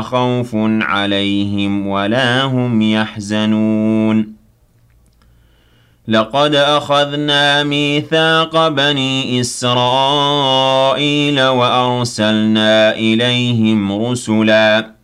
خوف عليهم ولا هم يحزنون لقد أخذنا ميثاق بني إسرائيل وأرسلنا إليهم رسلا